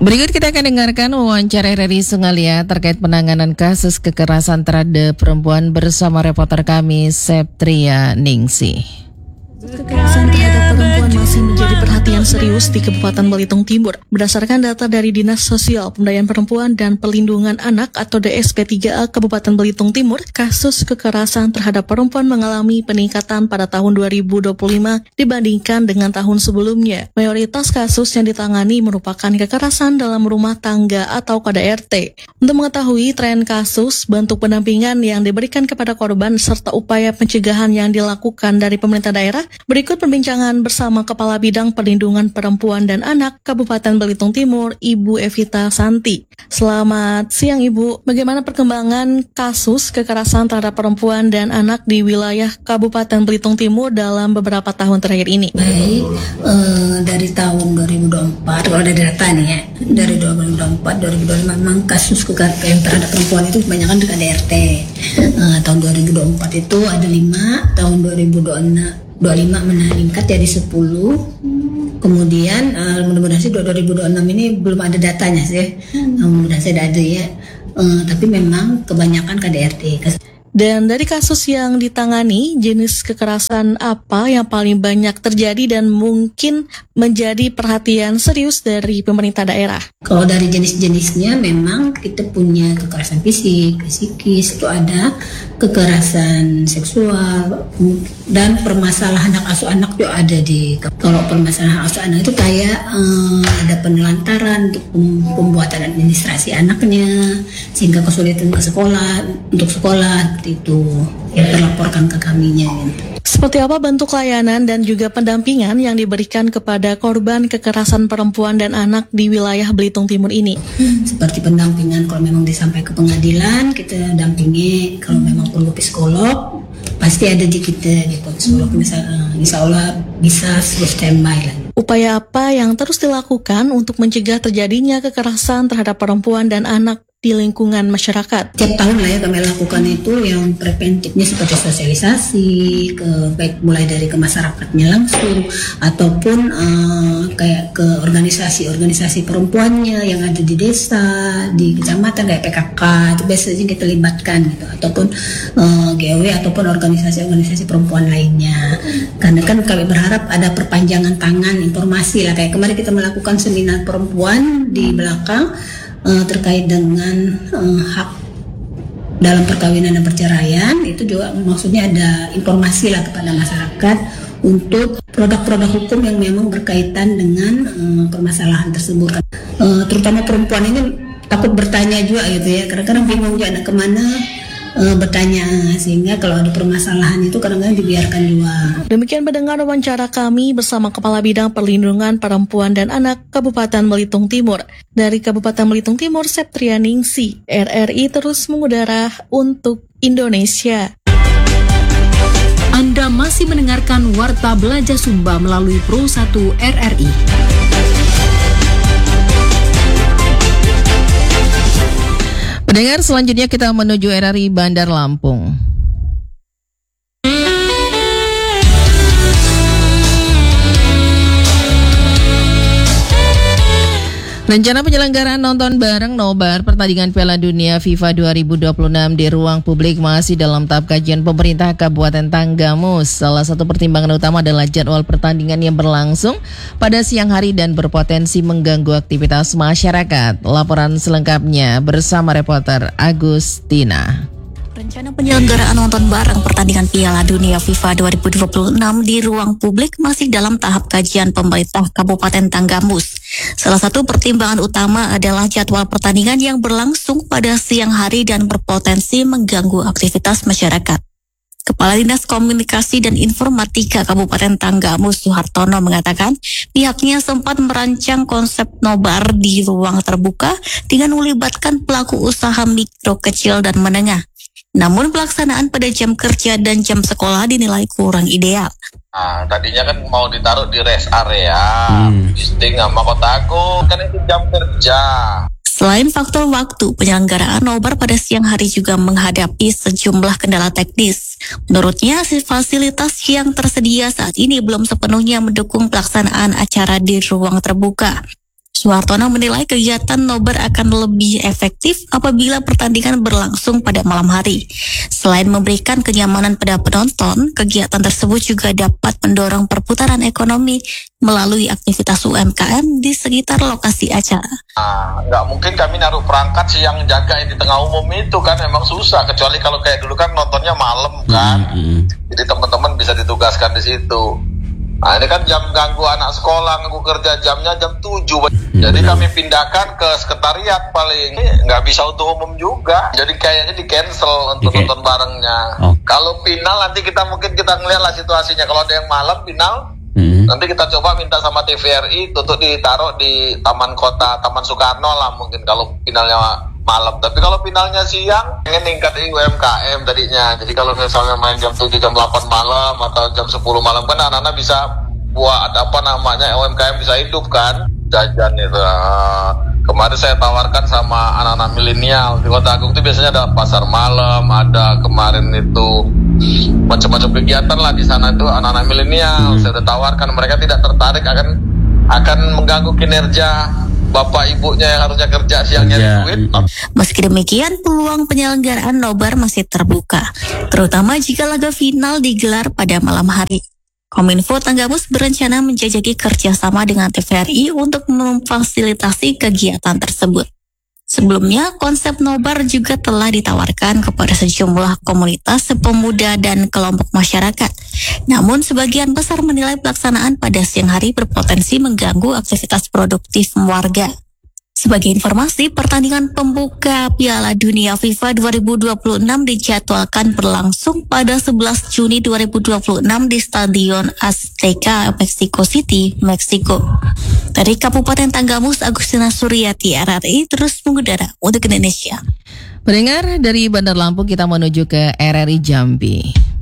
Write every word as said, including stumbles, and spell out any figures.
Berikut kita akan dengarkan wawancara R R I Sungalia terkait penanganan kasus kekerasan terhadap perempuan bersama reporter kami Septria Ningsih. Kekerasan terhadap perempuan masih menjadi perhatian serius di Kabupaten Belitung Timur. Berdasarkan data dari Dinas Sosial Pemberdayaan Perempuan dan Perlindungan Anak atau D S P tiga A Kabupaten Belitung Timur, kasus kekerasan terhadap perempuan mengalami peningkatan pada tahun dua ribu dua puluh lima dibandingkan dengan tahun sebelumnya. Mayoritas kasus yang ditangani merupakan kekerasan dalam rumah tangga atau K D R T. Untuk mengetahui tren kasus, bentuk pendampingan yang diberikan kepada korban serta upaya pencegahan yang dilakukan dari pemerintah daerah, berikut perbincangan bersama Kepala Bidang Perlindungan Perempuan dan Anak Kabupaten Belitung Timur, Ibu Evita Santi. Selamat siang Ibu, bagaimana perkembangan kasus kekerasan terhadap perempuan dan anak di wilayah Kabupaten Belitung Timur dalam beberapa tahun terakhir ini? Baik, uh, dari tahun dua ribu dua puluh empat, kalau ada data nih ya, dari dua ribu dua puluh empat dua ribu dua puluh lima memang kasus kekerasan terhadap perempuan itu kebanyakan di K D R T. Uh, tahun dua ribu dua puluh empat itu ada lima, tahun dua ribu dua puluh lima meningkat jadi sepuluh. Kemudian uh, mudah-mudahan sih dua ribu dua puluh enam ini belum ada datanya sih. Hmm. Uh, mudah-mudahan saya ada ya. Uh, tapi memang kebanyakan K D R T. Dan dari kasus yang ditangani, jenis kekerasan apa yang paling banyak terjadi dan mungkin menjadi perhatian serius dari pemerintah daerah? Kalau dari jenis-jenisnya memang kita punya kekerasan fisik, psikis, itu ada kekerasan seksual, dan permasalahan hak asuh anak juga ada di. Kalau permasalahan hak asuh anak itu kayak eh, ada penelantaran untuk pembuatan administrasi anaknya, sehingga kesulitan ke sekolah, untuk sekolah itu yang terlaporkan ke kaminya. Seperti apa bentuk layanan dan juga pendampingan yang diberikan kepada korban kekerasan perempuan dan anak di wilayah Belitung Timur ini? Hmm, seperti pendampingan kalau memang disampai ke pengadilan, kita dampingi. Kalau memang perlu psikolog, pasti ada di kita gitu. Psikolog misalnya, insya Allah bisa standby lah. Upaya apa yang terus dilakukan untuk mencegah terjadinya kekerasan terhadap perempuan dan anak di lingkungan masyarakat? Tiap tahun lah ya kami lakukan itu yang preventifnya seperti sosialisasi, ke baik mulai dari ke masyarakatnya langsung ataupun uh, kayak ke organisasi-organisasi perempuannya yang ada di desa, di kecamatan kayak P K K itu biasanya kita libatkan gitu, ataupun uh, G W ataupun organisasi-organisasi perempuan lainnya. Karena kan kami berharap ada perpanjangan tangan informasi lah, kayak kemarin kita melakukan seminar perempuan di belakang Uh, terkait dengan uh, hak dalam perkawinan dan perceraian. Itu juga maksudnya ada informasi lah kepada masyarakat untuk produk-produk hukum yang memang berkaitan dengan uh, permasalahan tersebut. Uh, terutama perempuan ini takut bertanya juga gitu ya, kadang-kadang bingung juga anak kemana uh, bertanya, sehingga kalau ada permasalahan itu kadang-kadang dibiarkan juga. Demikian mendengar wawancara kami bersama Kepala Bidang Perlindungan Perempuan dan Anak Kabupaten Belitung Timur. Dari Kabupaten Belitung Timur, Septria Ningsih, R R I terus mengudara untuk Indonesia. Anda masih mendengarkan Warta Belajar Sumba melalui Pro satu R R I. Pendengar, selanjutnya kita menuju R R I Bandar Lampung. Rencana penyelenggaraan nonton bareng nobar pertandingan Piala Dunia FIFA dua ribu dua puluh enam di ruang publik masih dalam tahap kajian pemerintah Kabupaten Tanggamus. Salah satu pertimbangan utama adalah jadwal pertandingan yang berlangsung pada siang hari dan berpotensi mengganggu aktivitas masyarakat. Laporan selengkapnya bersama reporter Agustina. Rencana penyelenggaraan nonton bareng pertandingan Piala Dunia FIFA dua ribu dua puluh enam di ruang publik masih dalam tahap kajian pemerintah Kabupaten Tanggamus. Salah satu pertimbangan utama adalah jadwal pertandingan yang berlangsung pada siang hari dan berpotensi mengganggu aktivitas masyarakat. Kepala Dinas Komunikasi dan Informatika Kabupaten Tanggamus Suhartono mengatakan pihaknya sempat merancang konsep nobar di ruang terbuka dengan melibatkan pelaku usaha mikro, kecil, dan menengah. Namun pelaksanaan pada jam kerja dan jam sekolah dinilai kurang ideal. Nah, tadinya kan mau ditaruh di rest area, hmm. visiting sama kotaku, kan itu jam kerja. Selain faktor waktu, penyelenggaraan nobar pada siang hari juga menghadapi sejumlah kendala teknis. Menurutnya, fasilitas yang tersedia saat ini belum sepenuhnya mendukung pelaksanaan acara di ruang terbuka. Suhartono menilai kegiatan nobar akan lebih efektif apabila pertandingan berlangsung pada malam hari. Selain memberikan kenyamanan pada penonton, kegiatan tersebut juga dapat mendorong perputaran ekonomi melalui aktivitas U M K M di sekitar lokasi acara. Nah, nggak mungkin kami naruh perangkat sih yang jaga di tengah umum itu kan memang susah. Kecuali kalau kayak dulu kan nontonnya malam kan, mm-hmm. jadi teman-teman bisa ditugaskan di situ. Nah ini kan jam ganggu anak sekolah, ganggu kerja, jamnya jam tujuh. Jadi kami pindahkan ke sekretariat paling. Nggak bisa untuk umum juga. Jadi kayaknya di cancel untuk okay. nonton barengnya. Oh. Kalau final nanti kita mungkin kita ngeliat lah situasinya. Kalau ada yang malam final, hmm. nanti kita coba minta sama T V R I untuk ditaruh di Taman Kota, Taman Soekarno lah mungkin kalau finalnya malam. Tapi kalau finalnya siang, pengen ningkatin U M K M tadinya. Jadi kalau misalnya main jam tujuh, jam delapan malam atau jam sepuluh malam kan anak-anak bisa buat apa namanya U M K M bisa hidup kan, jajan itu. Uh, kemarin saya tawarkan sama anak-anak milenial di Kota Agung itu biasanya ada pasar malam, ada kemarin itu macam-macam kegiatan lah di sana itu anak-anak milenial. Hmm. Saya udah tawarkan, mereka tidak tertarik akan akan mengganggu kinerja bapak ibunya yang harusnya kerja siang nyari duit. Meski demikian, peluang penyelenggaraan nobar masih terbuka, terutama jika laga final digelar pada malam hari. Kominfo Tanggamus berencana menjajaki kerjasama dengan T V R I untuk memfasilitasi kegiatan tersebut. Sebelumnya, konsep nobar juga telah ditawarkan kepada sejumlah komunitas pemuda dan kelompok masyarakat. Namun, sebagian besar menilai pelaksanaan pada siang hari berpotensi mengganggu aktivitas produktif warga. Sebagai informasi, pertandingan pembuka Piala Dunia FIFA dua ribu dua puluh enam dijadwalkan berlangsung pada sebelas Juni dua ribu dua puluh enam di Stadion Azteca, Mexico City, Meksiko. Dari Kabupaten Tanggamus, Agustina Suryati, R R I, terus mengudara untuk Indonesia. Pendengar, dari Bandar Lampung kita menuju ke R R I Jambi.